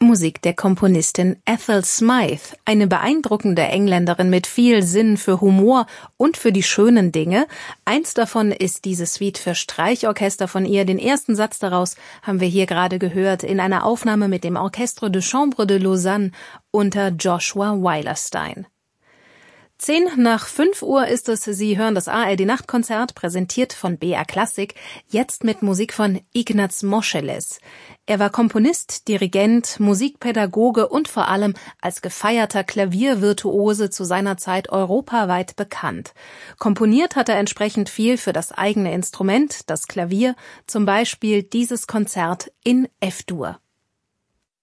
Musik der Komponistin Ethel Smyth, eine beeindruckende Engländerin mit viel Sinn für Humor und für die schönen Dinge. Eins davon ist diese Suite für Streichorchester von ihr. Den ersten Satz daraus haben wir hier gerade gehört in einer Aufnahme mit dem Orchestre de Chambre de Lausanne unter Joshua Weilerstein. 5:10 ist es, Sie hören das ARD-Nachtkonzert, präsentiert von BR Klassik, jetzt mit Musik von Ignaz Moscheles. Er war Komponist, Dirigent, Musikpädagoge und vor allem als gefeierter Klaviervirtuose zu seiner Zeit europaweit bekannt. Komponiert hat er entsprechend viel für das eigene Instrument, das Klavier, zum Beispiel dieses Konzert in F-Dur.